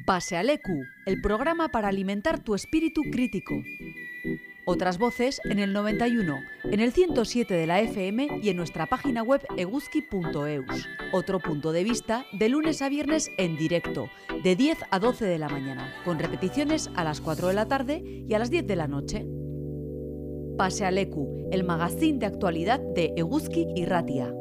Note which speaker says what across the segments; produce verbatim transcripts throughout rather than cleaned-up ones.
Speaker 1: Pase al E Q, el programa para alimentar tu espíritu crítico. Otras voces en el noventa y uno, en el ciento siete de la F M y en nuestra página web eguzki punto eus. Otro punto de vista de lunes a viernes en directo, de diez a doce de la mañana, con repeticiones a las cuatro de la tarde y a las diez de la noche. Pase al E Q, el magazín de actualidad de Eguzki y Ratia.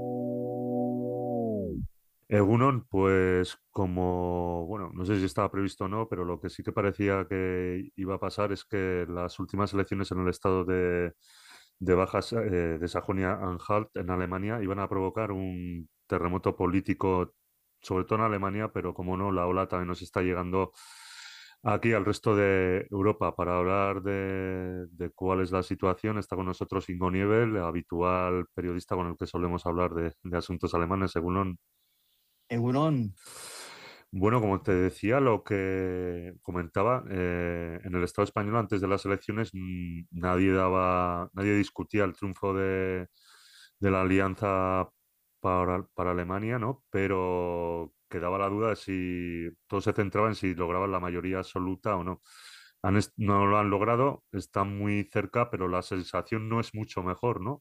Speaker 2: Egunon, pues como, bueno, no sé si estaba previsto o no, pero lo que sí que parecía que iba a pasar es que las últimas elecciones en el estado de, de Baja Sa- eh, de Sajonia-Anhalt en Alemania iban a provocar un terremoto político, sobre todo en Alemania, pero como no, la ola también nos está llegando aquí al resto de Europa. Para hablar de, de cuál es la situación, está con nosotros Ingo Niebel, el habitual periodista con el que solemos hablar de, de asuntos alemanes. Egunon.
Speaker 3: Egunon.
Speaker 2: Bueno, como te decía, lo que comentaba, eh, en el Estado español antes de las elecciones mm, nadie daba, nadie discutía el triunfo de, de la alianza para, para Alemania, ¿no? Pero quedaba la duda de si todo se centraba en si lograban la mayoría absoluta o no. Han est- no lo han logrado, están muy cerca, pero la sensación no es mucho mejor, ¿no?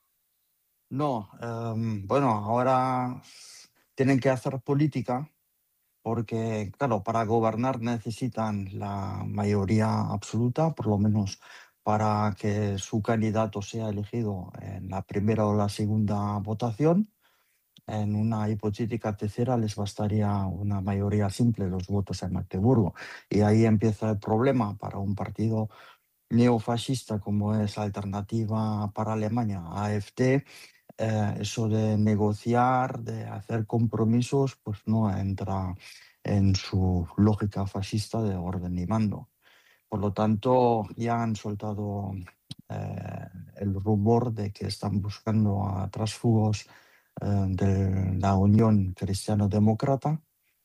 Speaker 3: No, em, bueno, ahora tienen que hacer política porque, claro, para gobernar necesitan la mayoría absoluta, por lo menos para que su candidato sea elegido en la primera o la segunda votación. En una hipotética tercera les bastaría una mayoría simple, los votos en Magdeburgo. Y ahí empieza el problema para un partido neofascista como es Alternativa para Alemania, A F D. Eh, eso de negociar, de hacer compromisos, pues no entra en su lógica fascista de orden y mando. Por lo tanto, ya han soltado eh, el rumor de que están buscando a trasfugos eh, de la Unión Cristiano-Demócrata.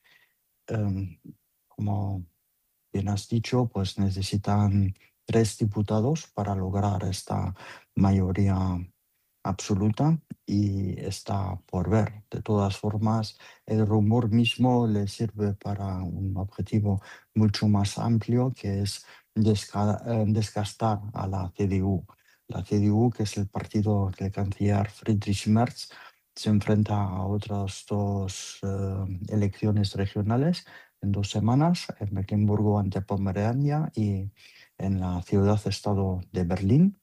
Speaker 3: Eh, como bien has dicho, pues necesitan tres diputados para lograr esta mayoría absoluta y está por ver. De todas formas, el rumor mismo le sirve para un objetivo mucho más amplio, que es desca- eh, desgastar a la C D U. La C D U, que es el partido del canciller Friedrich Merz, se enfrenta a otras dos eh, elecciones regionales en dos semanas, en Mecklemburgo ante Pomerania y en la ciudad-estado de Berlín.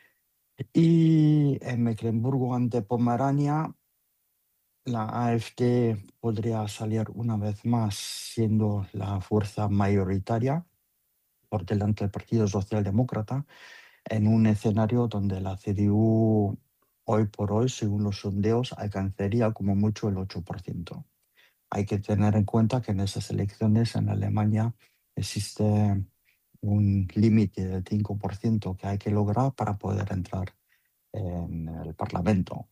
Speaker 3: Y en Mecklemburgo ante Pomerania, la A F D podría salir una vez más siendo la fuerza mayoritaria por delante del Partido Socialdemócrata, en un escenario donde la C D U hoy por hoy, según los sondeos, alcanzaría como mucho el ocho por ciento. Hay que tener en cuenta que en esas elecciones en Alemania existe un límite del cinco por ciento que hay que lograr para poder entrar en el Parlamento.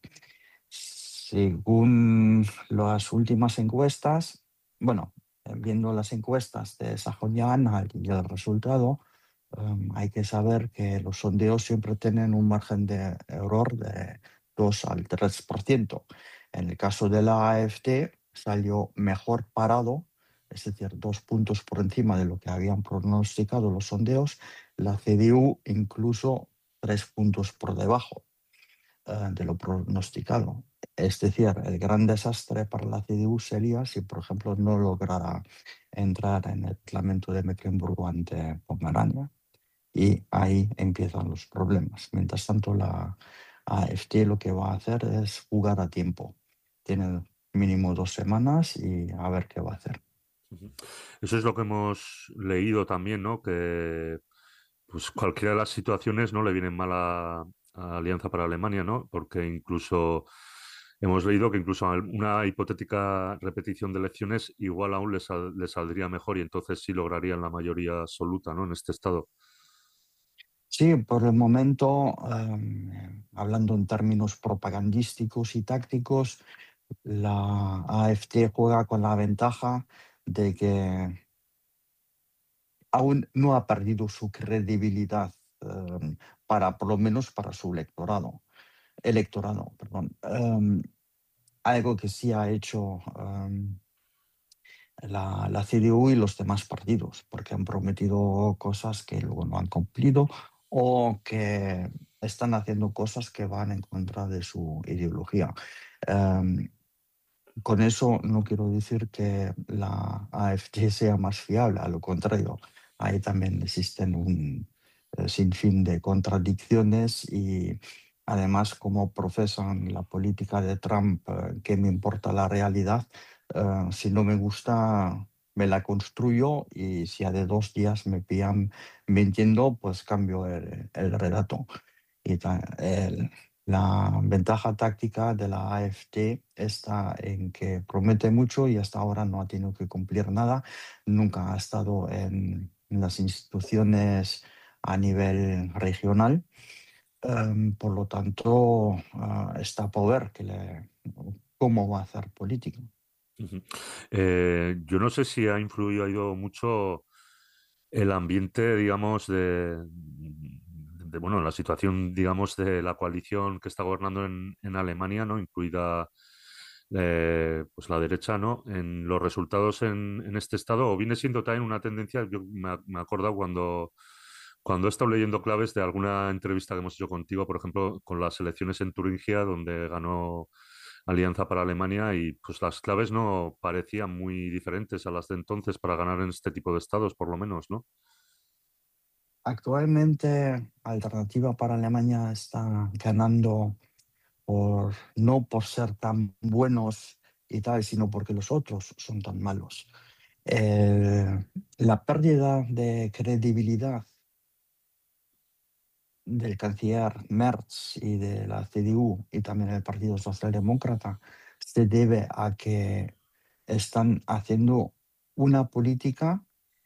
Speaker 3: Según las últimas encuestas, bueno, viendo las encuestas de Sajonia-Anhalt y el resultado, um, hay que saber que los sondeos siempre tienen un margen de error de dos al tres por ciento. En el caso de la A F D salió mejor parado, es decir, dos puntos por encima de lo que habían pronosticado los sondeos, la C D U incluso tres puntos por debajo eh, de lo pronosticado. Es decir, el gran desastre para la C D U sería si, por ejemplo, no lograra entrar en el Parlamento de Mecklemburgo ante Pomerania. Y ahí empiezan los problemas. Mientras tanto, la A F D lo que va a hacer es jugar a tiempo. Tiene mínimo dos semanas y a ver qué va a hacer.
Speaker 2: Ujú. Eso es lo que hemos leído también, ¿no? Que pues cualquiera de las situaciones no le vienen mal a, a Alianza para Alemania, ¿no? Porque incluso hemos leído que incluso una hipotética repetición de elecciones igual aún le, sal- le saldría mejor y entonces sí lograrían la mayoría absoluta, ¿no? En este estado.
Speaker 3: Sí, por el momento, eh, hablando en términos propagandísticos y tácticos, la A F D juega con la ventaja de que aún no ha perdido su credibilidad, eh, para, por lo menos para su electorado. electorado perdón. Um, algo que sí ha hecho um, la, la C D U y los demás partidos, porque han prometido cosas que luego no han cumplido o que están haciendo cosas que van en contra de su ideología. Em, con eso no quiero decir que la AfD sea más fiable, a lo contrario, ahí también existen un eh, sinfín de contradicciones y además como profesan la política de Trump, eh, que me importa la realidad, eh, si no me gusta me la construyo y si a de dos días me pillan mintiendo, pues cambio el, el relato. Y ta- el- la ventaja táctica de la AfD está en que promete mucho y hasta ahora no ha tenido que cumplir nada. Nunca ha estado en, en las instituciones a nivel regional. Em, por lo tanto, ah, está por ver que le- cómo va a hacer política.
Speaker 2: Ujú. Eh, yo no sé si ha influido ha ido mucho el ambiente, digamos, de, de, bueno, la situación, digamos, de la coalición que está gobernando en, en Alemania, ¿no? Incluida eh, pues la derecha, ¿no? En los resultados en, en este estado, o viene siendo también una tendencia, yo me, ha- me acuerdo cuando, cuando he estado leyendo claves de alguna entrevista que hemos hecho contigo, por ejemplo, con las elecciones en Turingia, donde ganó Alianza para Alemania y pues las claves no parecían muy diferentes a las de entonces para ganar en este tipo de estados, por lo menos, ¿no?
Speaker 3: Actualmente, Alternativa para Alemania está ganando por, no por ser tan buenos y tal, sino porque los otros son tan malos. Eh, la pérdida de credibilidad del canciller Merz y de la C D U y también el Partido Socialdemócrata se debe a que están haciendo una política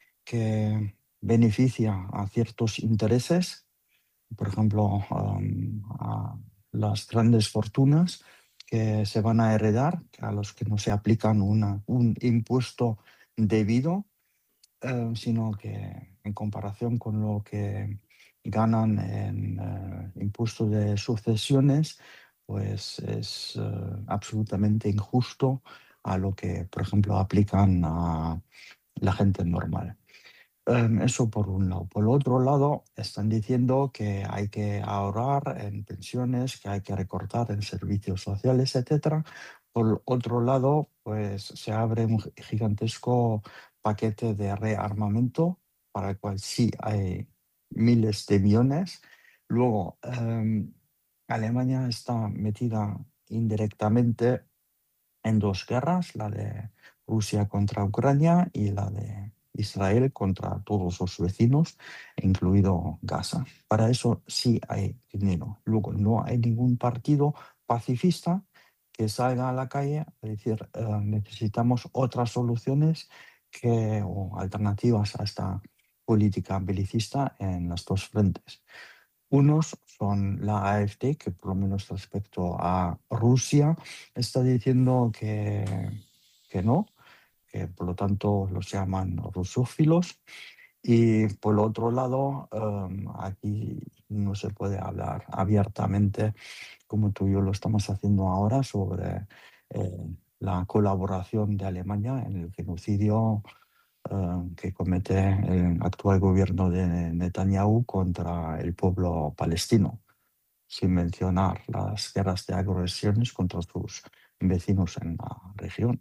Speaker 3: que beneficia a ciertos intereses, por ejemplo, um, a las grandes fortunas que se van a heredar, a los que no se aplican una, un impuesto debido, eh, sino que en comparación con lo que ganan en eh, impuesto de sucesiones, pues es eh, absolutamente injusto a lo que, por ejemplo, aplican a la gente normal. Em, Eso por un lado. Por otro lado, están diciendo que hay que ahorrar en pensiones, que hay que recortar en servicios sociales, etcétera. Por otro lado, pues se abre un gi- gigantesco paquete de rearmamento para el cual sí hay miles de millones. Luego, em, Alemania está metida indirectamente en dos guerras, la de Rusia contra Ucrania y la de Israel contra todos los vecinos, incluido Gaza. Para eso sí hay dinero. Luego, no hay ningún partido pacifista que salga a la calle a decir eh, necesitamos otras soluciones que, o alternativas a esta política belicista en los dos frentes. Unos son la AfD, que por lo menos respecto a Rusia está diciendo que, que no, que por lo tanto los llaman rusófilos. Y por el otro lado, em, aquí no se puede hablar abiertamente, como tú y yo lo estamos haciendo ahora, sobre eh, la colaboración de Alemania en el genocidio eh, que comete el actual gobierno de Netanyahu contra el pueblo palestino, sin mencionar las guerras de agresiones contra sus vecinos en la región.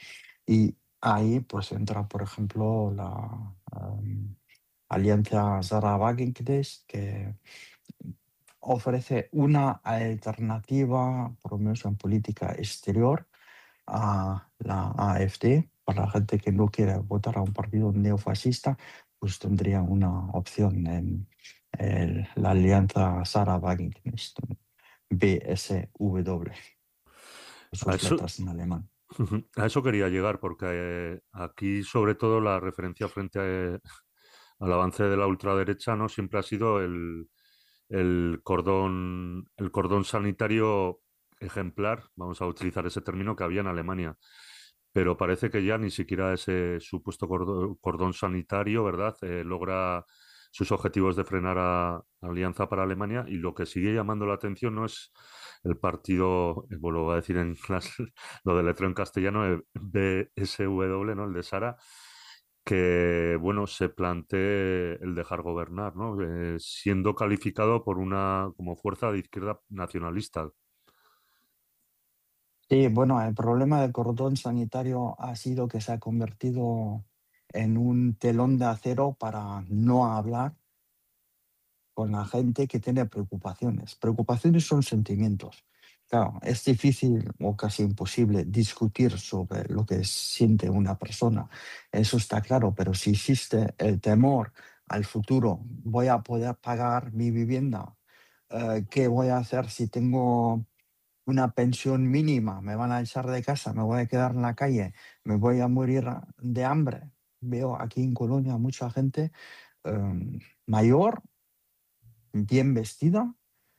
Speaker 3: Y ahí pues entra, por ejemplo, la um, Alianza Zara-Wagenknecht, que ofrece una alternativa, por lo menos en política exterior, a la AfD. Para la gente que no quiere votar a un partido neofascista, pues tendría una opción en el- la alianza Sarah Wagenknecht, B S W,
Speaker 2: A
Speaker 3: sus
Speaker 2: eso,
Speaker 3: letras en alemán.
Speaker 2: ujú, a eso quería llegar, porque eh, aquí, sobre todo, la referencia frente a- al avance de la ultraderecha, ¿no? Siempre ha sido el, el cordón, el cordón sanitario ejemplar, vamos a utilizar ese término, que había en Alemania. Pero parece que ya ni siquiera ese supuesto cordón, cordón sanitario, ¿verdad?, eh, logra sus objetivos de frenar a, a Alianza para Alemania. Y lo que sigue llamando la atención no es el partido, eh, vuelvo a decir en las- lo de letreo en castellano, el B S W, ¿no? El de Sara, que, bueno, se plantee el dejar gobernar, ¿no? Eh, siendo calificado por una como fuerza de izquierda nacionalista.
Speaker 3: Sí, bueno, el problema del cordón sanitario ha sido que se ha convertido en un telón de acero para no hablar con la gente que tiene preocupaciones. Preocupaciones son sentimientos. Claro, es difícil o casi imposible discutir sobre lo que siente una persona. Eso está claro, pero si existe el temor al futuro, voy a poder pagar mi vivienda, eh, ¿qué voy a hacer si tengo una pensión mínima? ¿Me van a echar de casa? ¿Me voy a quedar en la calle? ¿Me voy a morir de hambre? Veo aquí en Colonia mucha gente eh, mayor, bien vestida,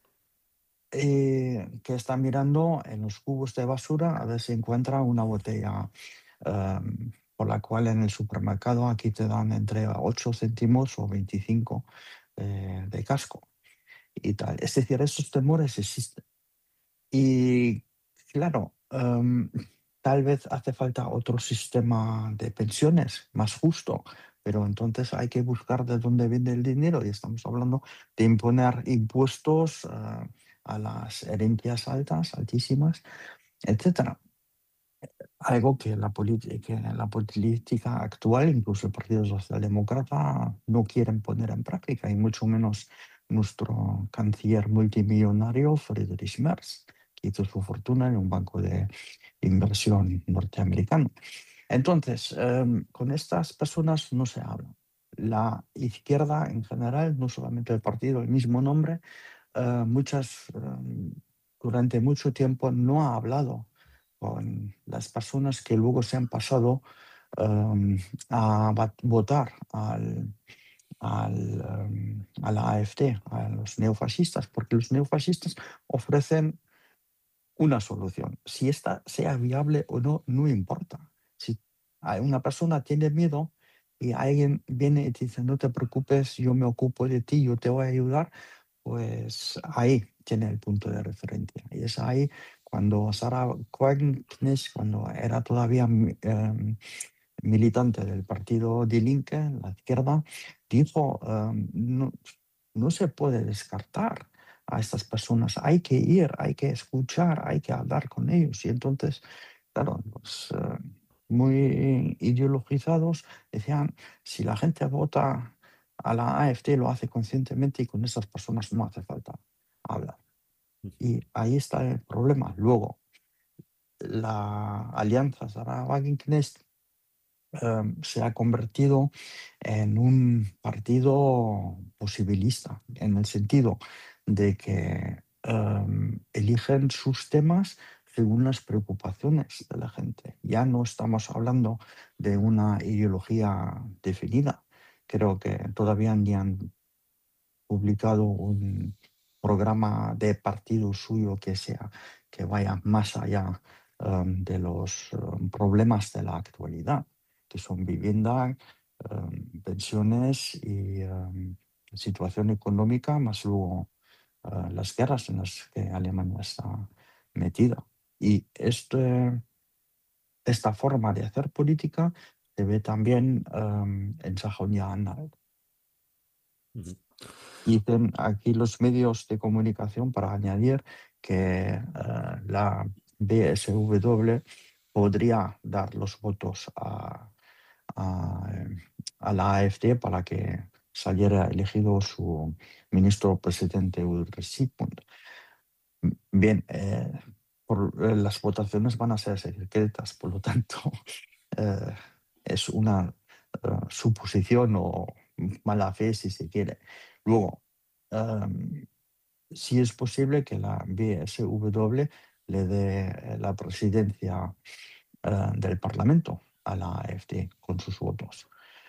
Speaker 3: eh, que está mirando en los cubos de basura a ver si encuentra una botella, em, por la cual en el supermercado aquí te dan entre ocho céntimos o veinticinco eh, de casco y tal. Es decir, esos temores existen. Y claro, em, tal vez hace falta otro sistema de pensiones más justo, pero entonces hay que buscar de dónde viene el dinero y estamos hablando de imponer impuestos eh, a las herencias altas, altísimas, etcétera. Algo que la, politi- que la política actual, incluso el Partido Socialdemócrata, no quieren poner en práctica, y mucho menos nuestro canciller multimillonario Friedrich Merz, que hizo su fortuna en un banco de inversión norteamericano. Entonces, em, con estas personas no se habla. La izquierda en general, no solamente el partido, el mismo nombre, eh, muchas, em, durante mucho tiempo no ha hablado con las personas que luego se han pasado em, a va- votar al, al, em, a la A F D, a los neofascistas, porque los neofascistas ofrecen una solución. Si esta sea viable o no, no importa. Si hay una persona tiene miedo y alguien viene y te dice, no te preocupes, yo me ocupo de ti, yo te voy a ayudar, pues ahí tiene el punto de referencia. Y es ahí cuando Sarah Wagenknecht, cuando era todavía mi- em, militante del partido Die Linke, la izquierda, dijo, em, no, no se puede descartar a estas personas, hay que ir, hay que escuchar, hay que hablar con ellos. Y entonces, claro, los eh, muy ideologizados decían, si la gente vota a la A F D, lo hace conscientemente y con esas personas no hace falta hablar. Y ahí está el problema. Luego, la alianza Sarah Wagenknecht eh, se ha convertido en un partido posibilista, en el sentido de que eh, eligen sus temas según las preocupaciones de la gente. Ya no estamos hablando de una ideología definida. Creo que todavía ni han publicado un programa de partido suyo que sea, que vaya más allá um, de los um, problemas de la actualidad, que son vivienda, um, pensiones y um, situación económica, más luego uh, las guerras en las que Alemania está metida. Y este, esta forma de hacer política se ve también um, en Sajonia-Anhalt.
Speaker 2: Ujú.
Speaker 3: Dicen aquí los medios de comunicación, para añadir, que eh, la B S W podría dar los votos a, a, eh, a la A F D para que saliera elegido su ministro presidente Ulrich Sigmund. Bien, eh, por, eh, las votaciones van a ser secretas, por lo tanto, eh, es una eh, suposición o mala fe, si se quiere. Luego, em, sí es posible que la B S W le dé eh, la presidencia eh, del Parlamento a la A F D con sus votos.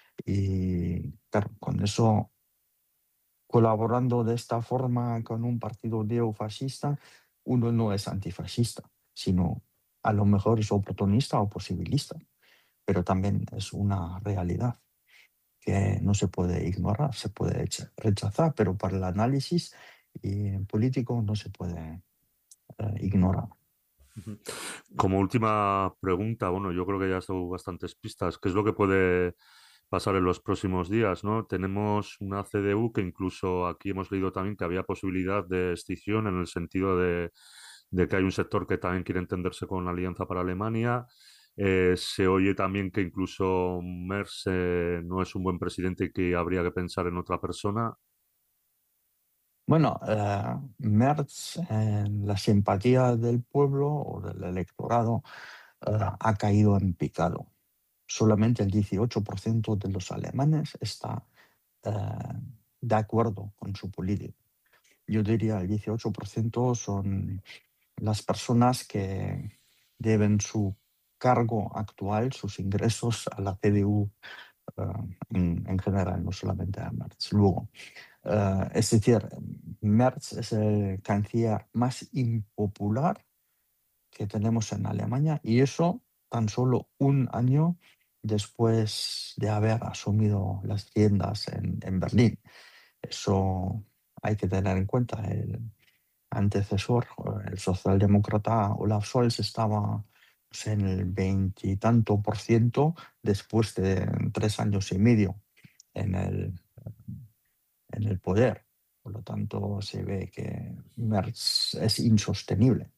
Speaker 3: Y claro, con eso, colaborando de esta forma con un partido neofascista, uno no es antifascista, sino a lo mejor es oportunista o posibilista, pero también es una realidad que no se puede ignorar, se puede echa- rechazar, pero para el análisis y político no se puede eh, ignorar.
Speaker 2: Como última pregunta, bueno, yo creo que ya has dado bastantes pistas. ¿Qué es lo que puede pasar en los próximos días, ¿no? Tenemos una C D U que incluso aquí hemos leído también que había posibilidad de escisión en el sentido de, de que hay un sector que también quiere entenderse con la Alianza para Alemania. Eh, se oye también que incluso Merz eh, no es un buen presidente y que habría que pensar en otra persona.
Speaker 3: Bueno, eh, Merz, en la simpatía del pueblo o del electorado, eh, ha caído en picado. Solamente el dieciocho por ciento de los alemanes está eh, de acuerdo con su política. Yo diría el dieciocho por ciento son las personas que deben su cargo actual, sus ingresos a la C D U eh, en, en general, no solamente a Merz. Luego, eh, es decir, Merz es el canciller más impopular que tenemos en Alemania, y eso tan solo un año después de haber asumido las tiendas en, en Berlín. Eso hay que tener en cuenta. El antecesor, el socialdemócrata Olaf Scholz, estaba pues, en el veintitanto por ciento después de tres años y medio en el, en el poder. Por lo tanto, se ve que Merz es insostenible.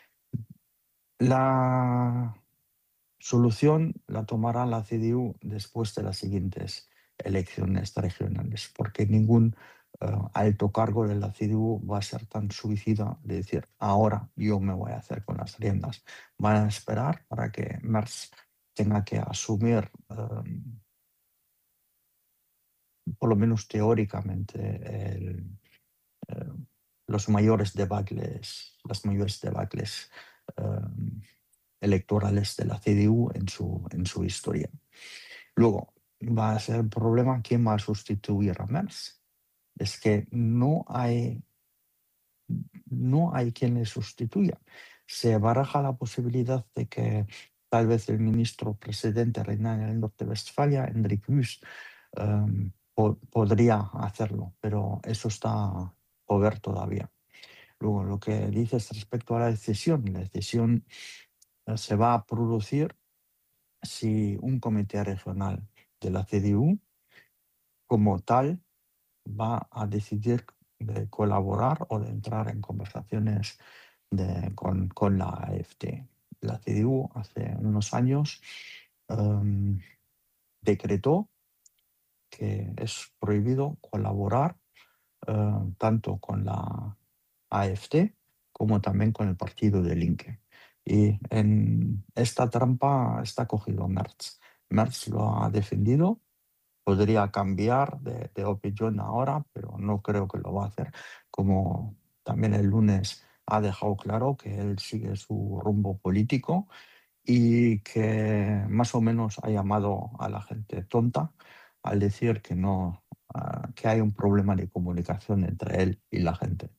Speaker 3: La solución la tomará la C D U después de las siguientes elecciones regionales, porque ningún uh, alto cargo de la C D U va a ser tan suicida de decir, ahora yo me voy a hacer con las riendas. Van a esperar para que Merz tenga que asumir, um, por lo menos teóricamente, el, uh, los mayores debacles, las mayores debacles um, electorales de la C D U en su, en su historia. Luego, va a ser el problema quién va a sustituir a Merz. Es que no hay, no hay quien le sustituya. Se baraja la posibilidad de que tal vez el ministro presidente Reinhard del Norte-Westfalia, Hendrik Wüst, um, po podría hacerlo, pero eso está por ver todavía. Luego, lo que dices respecto a la decisión, la decisión se va a producir si un comité regional de la C D U como tal va a decidir de colaborar o de entrar en conversaciones de, con, con la A F D. La C D U hace unos años um, decretó que es prohibido colaborar uh, tanto con la A F D como también con el partido de Linke. Y en esta trampa está cogido Merz. Merz lo ha defendido. Podría cambiar de, de opinión ahora, pero no creo que lo va a hacer. Como también el lunes ha dejado claro que él sigue su rumbo político y que más o menos ha llamado a la gente tonta al decir que, no, uh, que hay un problema de comunicación entre él y la gente.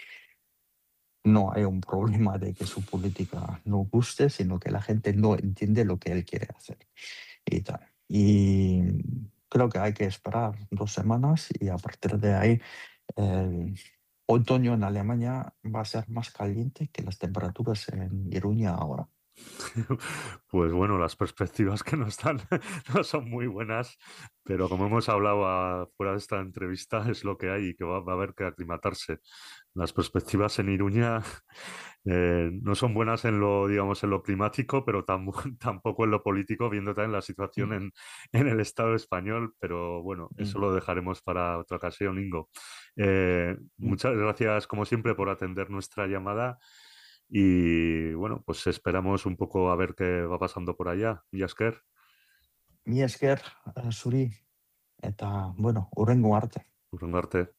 Speaker 3: No hay un problema de que su política no guste, sino que la gente no entiende lo que él quiere hacer. Y tal. Y creo que hay que esperar dos semanas y a partir de ahí el otoño en Alemania va a ser más caliente que las temperaturas en Iruña ahora.
Speaker 2: Pues bueno, las perspectivas que nos dan no son muy buenas, pero como hemos hablado a, fuera de esta entrevista, es lo que hay y que va, va a haber que aclimatarse. Las perspectivas en Iruña eh, no son buenas en lo, digamos, en lo climático, pero tam tampoco en lo político, viendo también la situación en, en el Estado español, pero bueno, eso lo dejaremos para otra ocasión, Ingo. Eh, muchas gracias, como siempre, por atender nuestra llamada. Y bueno, pues esperamos un poco a ver qué va pasando por allá. Jasker.
Speaker 3: Mi esker, uh, zuri, eta, bueno, hurrengo arte.
Speaker 2: Hurrengo arte.